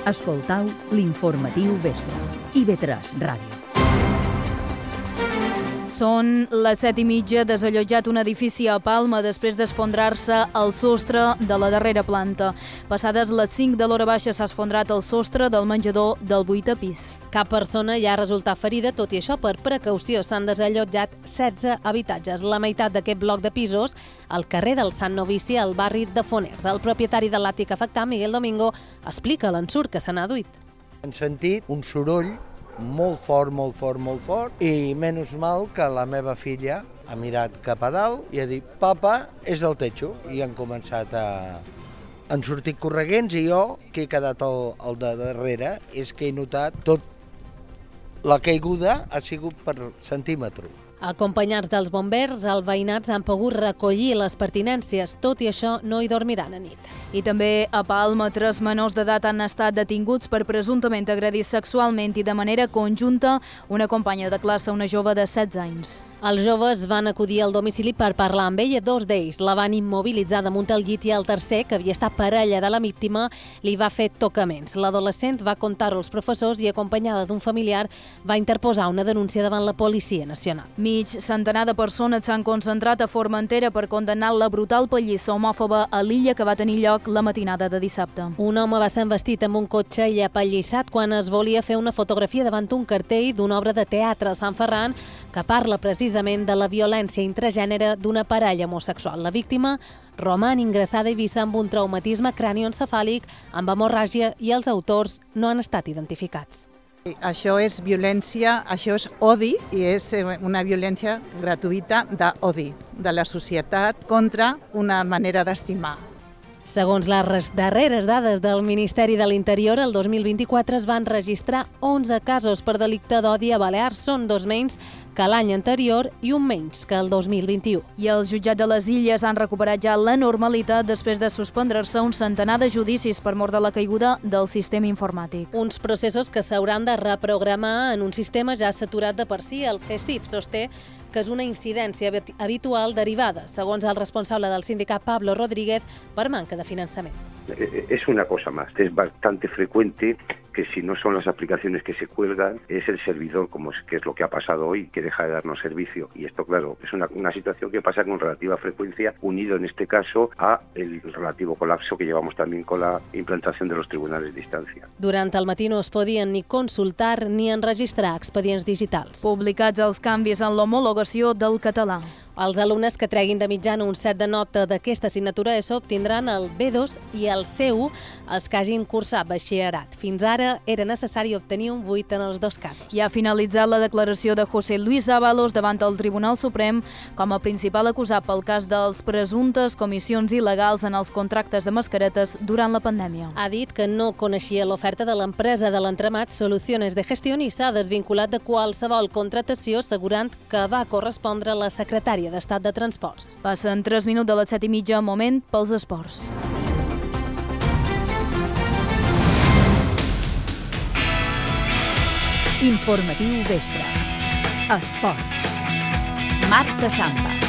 Escoltau l'informatiu vespre. IB3 Ràdio. Són les 7:30, desallotjat un edifici a Palma després d'esfondrar-se el sostre de la darrera planta. Passades les 5 de l'hora baixa s'ha esfondrat el sostre del menjador del 8è pis. Cap persona ja ha resultat ferida, tot i això, per precaució s'han desallotjat 16 habitatges, la meitat d'aquest bloc de pisos al carrer del Sant Novici, al barri de Foners. El propietari de l'àtic afectat, Miguel Domingo, explica l'ensurt que se n'ha duit. Hem sentit un soroll molt fort, i menys mal que la meva filla ha mirat cap a dalt i ha dit «Papa, és del techo», i han començat han sortit correguents i jo, que he quedat al de darrere, és que he notat tot la caiguda ha sigut per centímetre. Acompanyats dels bombers, els veïnats han pogut recollir les pertinències. Tot i això, no hi dormiran a nit. I també a Palma, 3 menors d'edat han estat detinguts per presumptament agredir sexualment i de manera conjunta una companya de classe, una jove de 16 anys. Els joves van acudir al domicili per parlar amb ella. 2 d'ells la van immobilitzar damunt el llit i el tercer, que havia estat parella de la víctima, li va fer tocaments. L'adolescent va contar-ho als professors i, acompanyada d'un familiar, va interposar una denúncia davant la Policia Nacional. Mig centenar de persones s'han concentrat a Formentera per condemnar la brutal pallissa homòfoba a l'illa que va tenir lloc la matinada de dissabte. Un home va ser envestit amb un cotxe i apallissat quan es volia fer una fotografia davant un cartell d'una obra de teatre a Sant Ferran que parla precisament de la violència intragènere d'una parella homosexual. La víctima roman ingressada a Eivissa amb un traumatisme cranioencefàlic amb hemorràgia i els autors no han estat identificats. Això és violència, això és odi i és una violència gratuïta d'odi de la societat contra una manera d'estimar. Segons les darreres dades del Ministeri de l'Interior, el 2024 es van registrar 11 casos per delicte d'odi a Balears. Són 2 menys que l'any anterior i un menys que el 2021. I el jutjat de les Illes han recuperat ja la normalitat després de suspendre's un centenar de judicis per mort de la caiguda del sistema informàtic. Uns processos que s'hauran de reprogramar en un sistema ja saturat de per si. El CECIF sosté que és una incidència habitual derivada, segons el responsable del sindicat Pablo Rodríguez, per manca de finançament. Es una cosa más, es bastante frecuente que si no son las aplicaciones que se cuelgan, es el servidor, que es lo que ha pasado hoy, que deja de darnos servicio. Y esto, claro, es una situación que pasa con relativa frecuencia, unido en este caso a el relativo colapso que llevamos también con la implantación de los tribunales de instancia. Durant el matí no es podien ni consultar ni enregistrar expedients digitals. Publicats els canvis en l'homologació del català. Els alumnes que treguin de mitjana un 7 de nota d'aquesta assignatura ESO obtindran el B2 i el C1 els que hagin cursat batxillerat. Fins ara era necessari obtenir un 8 en els 2 casos. Ja ha finalitzat la declaració de José Luis Ábalos davant el Tribunal Suprem com a principal acusat pel cas dels presumptes comissions il·legals en els contractes de mascaretes durant la pandèmia. Ha dit que no coneixia l'oferta de l'empresa de l'entramat Soluciones de Gestión i s'ha desvinculat de qualsevol contractació, assegurant que va correspondre a la secretària d'Estat de Transports. Passen 3 minuts de les 7:30, moment pels esports. Informatiu vespre. Esports. Marta Samba.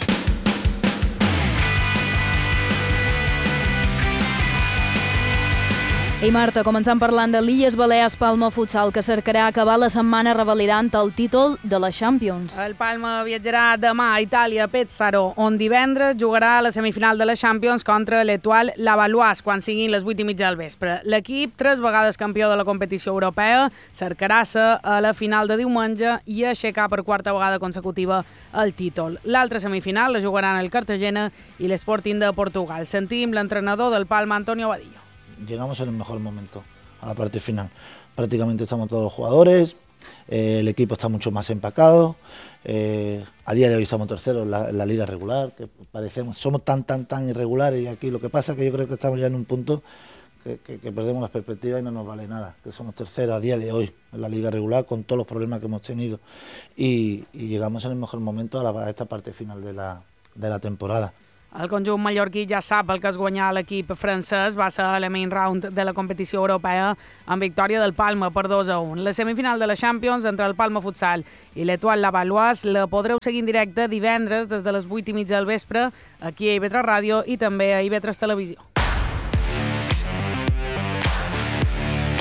Ei, Marta, començant parlant de l'Illes Balears Palma Futsal, que cercarà acabar la setmana revalidant el títol de la Champions. El Palma viatjarà demà a Itàlia, a Pesaro, on divendres jugarà a la semifinal de la Champions contra l'Etoile Lavalloise, quan siguin les 8:30 del vespre. L'equip, 3 vegades campió de la competició europea, cercarà ser a la final de diumenge i aixecar per 4ª vegada consecutiva el títol. L'altra semifinal la jugaran el Cartagena i l'Sporting de Portugal. Sentim l'entrenador del Palma, Antonio Vadillo. Llegamos en el mejor momento a la parte final. Prácticamente estamos todos los jugadores, el equipo está mucho más empacado, a día de hoy estamos terceros en la liga regular, que somos tan irregulares, y aquí lo que pasa es que yo creo que estamos ya en un punto que perdemos las perspectivas y no nos vale nada, que somos terceros a día de hoy en la liga regular con todos los problemas que hemos tenido y llegamos en el mejor momento a esta parte final de la temporada. El conjunt mallorquí ja sap el que es guanyar l'equip francès. Va ser a la main round de la competició europea amb victòria del Palma per 2-1. La semifinal de la Champions entre el Palma Futsal i l'Etoile Lavalloise la podreu seguir en directe divendres des de les 8:30 del vespre aquí a IB3 Ràdio i també a IB3 Televisió.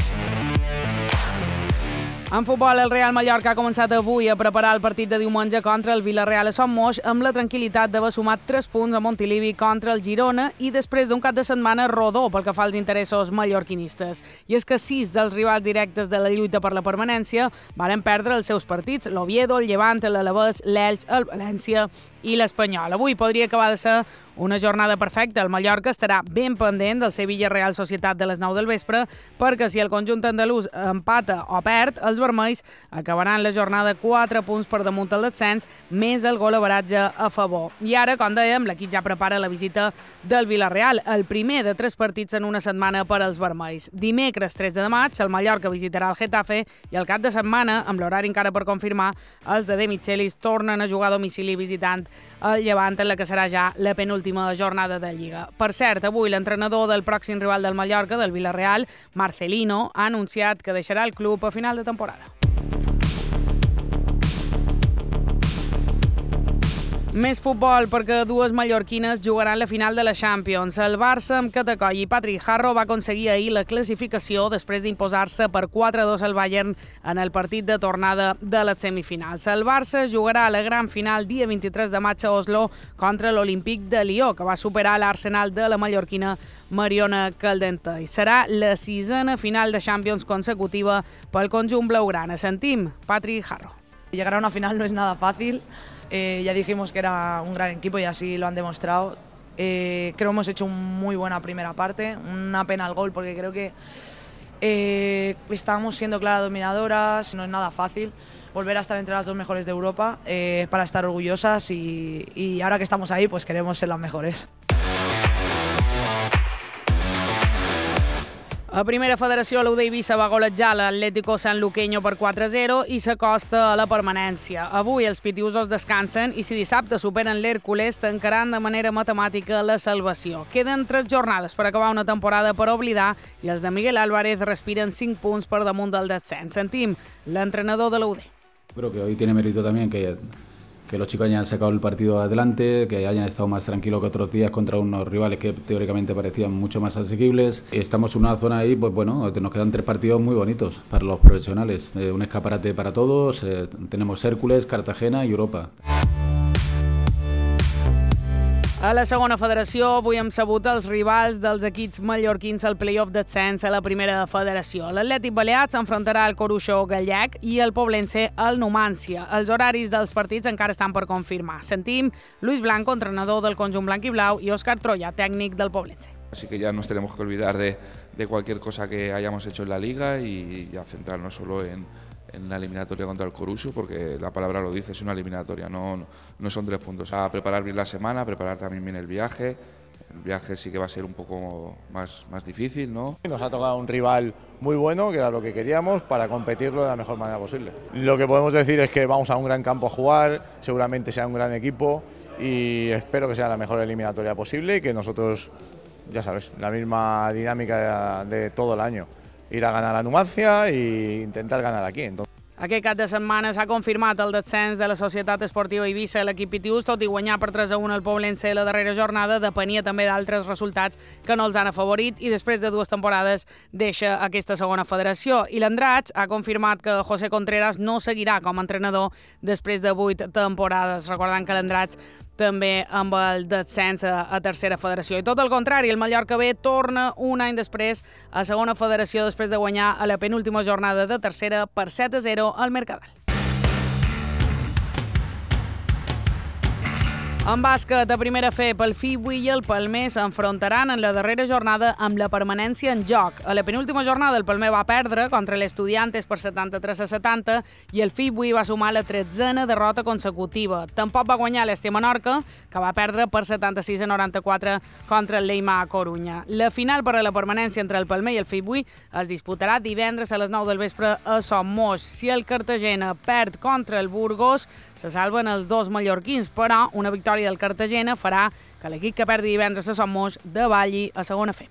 En futbol, el Real Mallorca ha començat avui a preparar el partit de diumenge contra el Villarreal a Son Moix amb la tranquil·litat d'haver sumat 3 punts a Montilivi contra el Girona i després d'un cap de setmana rodó pel que fa als interessos mallorquinistes. I és que 6 dels rivals directes de la lluita per la permanència varen perdre els seus partits: l'Oviedo, el Llevant, l'Alavés, l'Elx, el València i l'Espanyol. Avui podria acabar de ser una jornada perfecta. El Mallorca estarà ben pendent del Sevilla Real Societat de les 9 del vespre, perquè si el conjunt andalús empata o perd, els vermells acabaran la jornada 4 punts per damunt del descens, més el golaveratge a favor. I ara, com dèiem, l'equip ja prepara la visita del Villarreal, el primer de 3 partits en una setmana per als vermells. Dimecres 3 de maig, el Mallorca visitarà el Getafe i el cap de setmana, amb l'horari encara per confirmar, els de Michelis tornen a jugar a domicili visitant el Llevant en la que serà ja la penúltima jornada de Lliga. Per cert, avui l'entrenador del pròxim rival del Mallorca, del Villarreal, Marcelino, ha anunciat que deixarà el club a final de temporada. Més futbol, perquè 2 mallorquines jugaran la final de la Champions. El Barça, amb Catacoll i Patrick Harro, va aconseguir ahir la classificació després d'imposar-se per 4-2 al Bayern en el partit de tornada de les semifinals. El Barça jugarà la gran final dia 23 de maig a Oslo contra l'Olímpic de Lió, que va superar l'Arsenal de la mallorquina Mariona Caldentey. Serà la 6ª final de Champions consecutiva pel conjunt blaugrana. Sentim Patrick Harro. Llegar a una final no es nada fácil. Ya dijimos que era un gran equipo y así lo han demostrado. Creo que hemos hecho una muy buena primera parte, una pena el gol porque creo que estábamos siendo claras dominadoras, no es nada fácil volver a estar entre las 2 mejores de Europa para estar orgullosas y ahora que estamos ahí pues queremos ser las mejores. A primera federació, l'UD Eivissa va golejar l'Atlético Sanluqueño per 4-0 i s'acosta a la permanència. Avui els pitiusos descansen i si dissabte superen l'Hèrcules tancaran de manera matemàtica la salvació. Queden 3 jornades per acabar una temporada per oblidar i els de Miguel Álvarez respiren 5 punts per damunt del descens. Sentim l'entrenador de l'UD. Creo que hoy tiene mérito también que los chicos hayan sacado el partido adelante, que hayan estado más tranquilos que otros días contra unos rivales que teóricamente parecían mucho más asequibles. Estamos en una zona ahí, pues bueno, nos quedan 3 partidos muy bonitos para los profesionales. Un escaparate para todos, tenemos Hércules, Cartagena y Europa. A la segona federació, avui hem sabut els rivals dels equips mallorquins al play-off d'ascens a la primera federació. L'Atlètic Balear s'enfrontarà al Coruixó gallec i el Poblense al Numància. Els horaris dels partits encara estan per confirmar. Sentim Luis Blanco, entrenador del conjunt blanc i blau, i Òscar Troya, tècnic del Poblense. Así que ya nos tenemos que olvidar de cualquier cosa que hayamos hecho en la liga y ya centrarnos solo en la eliminatoria contra el Coruso, porque la palabra lo dice, es una eliminatoria, no son 3 puntos. A preparar bien la semana, a preparar también bien el viaje. El viaje sí que va a ser un poco más difícil, ¿no? Nos ha tocado un rival muy bueno, que era lo que queríamos, para competirlo de la mejor manera posible. Lo que podemos decir es que vamos a un gran campo a jugar, seguramente sea un gran equipo y espero que sea la mejor eliminatoria posible y que nosotros, ya sabes, la misma dinámica de todo el año. Ir a ganar a Numancia e intentar ganar aquí. Aquest cap de setmana s'ha confirmat el descens de la Societat Esportiva Eivissa. L'equip pitiús, tot i guanyar per 3-1 el Poblense la darrera jornada, depenia també d'altres resultats que no els han afavorit i després de 2 temporades deixa aquesta segona federació. I l'Andratx ha confirmat que José Contreras no seguirà com a entrenador després de 8 temporades. Recordant que l'Andratx també amb el descens a tercera federació. I tot el contrari, el Mallorca B torna un any després a segona federació després de guanyar a la penúltima jornada de tercera per 7-0 al Mercadal. En bàsquet, a primera fe, pel Fibui i el Palmer s'enfrontaran en la darrera jornada amb la permanència en joc. A la penúltima jornada el Palmer va perdre contra l'Estudiantes per 73-70 i el Fibui va sumar la 13a derrota consecutiva. Tampoc va guanyar l'Este Menorca, que va perdre per 76-94 contra el Leima a Corunya. La final per a la permanència entre el Palmer i el Fibui es disputarà divendres a les 9 del vespre a Son Moix. Si el Cartagena perd contra el Burgos, se salven els 2 mallorquins, però una victòria del Cartagena farà que l'equip que perdi divendres a Son Moix davalli a segona FEP.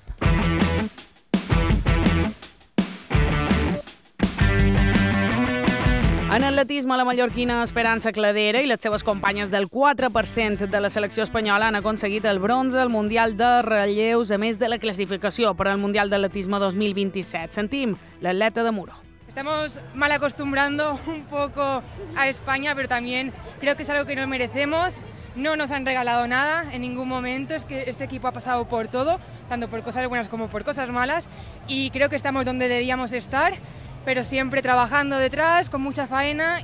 En atletisme, la mallorquina Esperança Cladera i les seves companyes del 4% de la selecció espanyola han aconseguit el bronze al Mundial de Relleus, a més de la classificació per al Mundial d'Atletisme 2027. Sentim l'atleta de Muro. Estamos mal acostumbrando un poco a España, pero también creo que es algo que nos merecemos. No nos han regalado nada en ningún momento, es que este equipo ha pasado por todo, tanto por cosas buenas como por cosas malas, y creo que estamos donde debíamos estar, pero siempre trabajando detrás, con mucha faena.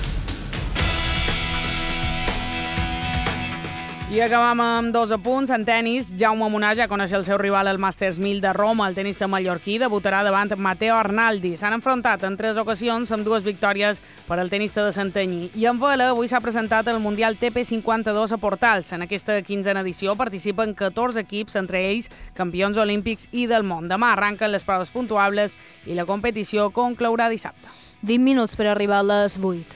I acabam amb 2 apunts. En tenis, Jaume Munar ja coneix el seu rival al Masters 1000 de Roma. El tenista mallorquí debutarà davant Matteo Arnaldi. S'han enfrontat en 3 ocasions amb 2 victòries per al tenista de Santanyí. I en vela, avui s'ha presentat el Mundial TP52 a Portals. En aquesta 15a edició participen 14 equips, entre ells campions olímpics i del món. Demà arranquen les proves puntuables i la competició conclourà dissabte. 20 minuts per arribar a les 8.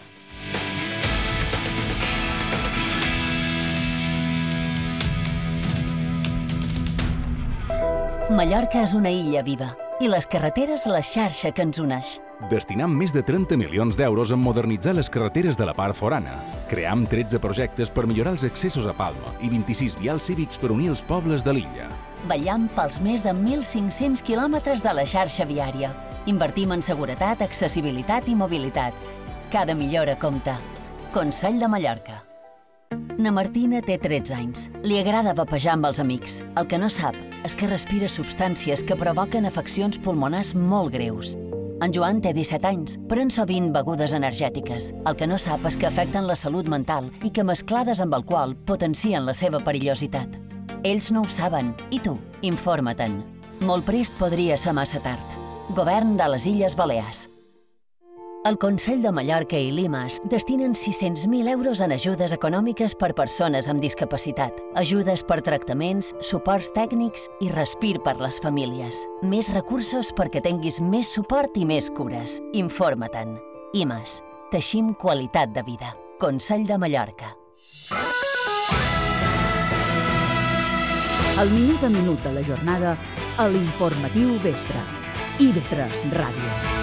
Mallorca és una illa viva i les carreteres la xarxa que ens uneix. Destinam més de 30 milions d'euros en modernitzar les carreteres de la part forana. Cream 13 projectes per millorar els accessos a Palma i 26 vials cívics per unir els pobles de l'illa. Vetllam pels més de 1.500 quilòmetres de la xarxa viària. Invertim en seguretat, accessibilitat i mobilitat. Cada millora compta. Consell de Mallorca. Na Martina té 13 anys. Li agrada vapejar amb els amics. El que no sap és que respira substàncies que provoquen afeccions pulmonars molt greus. En Joan té 17 anys, pren sovint begudes energètiques. El que no sap és que afecten la salut mental i que mesclades amb alcohol potencien la seva perillositat. Ells no ho saben, i tu, informa-te'n. Molt prest podria ser massa tard. Govern de les Illes Balears. El Consell de Mallorca i Limas destinen 600.000 euros en ajudes econòmiques per persones amb discapacitat, ajudes per tractaments, suports tècnics i respir per les famílies. Més recursos perquè tinguis més suport i més cures. Informa-te'n. IMAS. Teixim qualitat de vida. Consell de Mallorca. El minut a minut de la jornada a l'Informatiu Vespre. IB3 Ràdio.